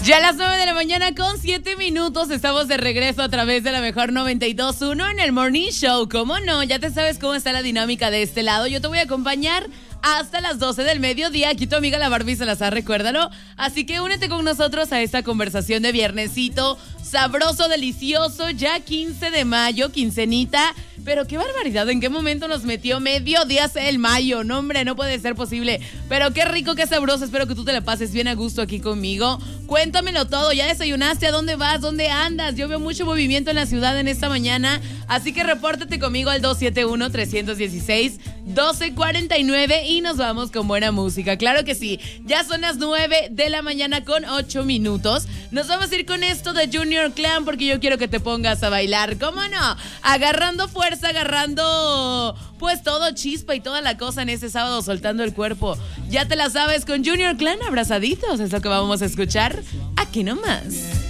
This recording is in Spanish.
Ya a las 9 de la mañana con 7 minutos estamos de regreso a través de la mejor 92.1 en el Morning Show. ¿Cómo no? Ya te sabes cómo está la dinámica de este lado. Yo te voy a acompañar hasta las 12 del mediodía. Aquí tu amiga la Barbie Salazar, recuérdalo. Así que únete con nosotros a esta conversación de viernesito sabroso, delicioso, ya 15 de mayo, quincenita. Pero qué barbaridad, ¿en qué momento nos metió mediodía el mayo? No, hombre, no puede ser posible. Pero qué rico, qué sabroso. Espero que tú te la pases bien a gusto aquí conmigo. Cuéntamelo todo. ¿Ya desayunaste? ¿A dónde vas? ¿Dónde andas? Yo veo mucho movimiento en la ciudad en esta mañana. Así que repórtate conmigo al 271-316-1249 y nos vamos con buena música. Claro que sí. Ya son las 9 de la mañana con 8 minutos. Nos vamos a ir con esto de Junior Clan porque yo quiero que te pongas a bailar. ¿Cómo no? Agarrando fuerza, agarrando pues todo chispa y toda la cosa en este sábado, soltando el cuerpo. Ya te la sabes con Junior Clan, abrazaditos. Es lo que vamos a escuchar aquí nomás.